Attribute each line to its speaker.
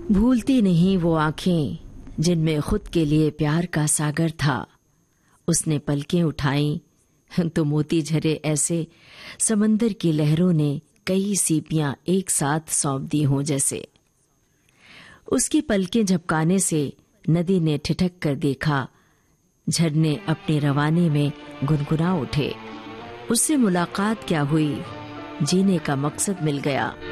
Speaker 1: भूलती नहीं वो आंखें जिनमें खुद के लिए प्यार का सागर था। उसने पलकें उठाई तो मोती झरे ऐसे समंदर की लहरों ने कई सीपियां एक साथ सौंप दी हों जैसे। उसकी पलकें झपकाने से नदी ने ठिठक कर देखा, झरने अपने रवाने में गुनगुना उठे। उससे मुलाकात क्या हुई, जीने का मकसद मिल गया।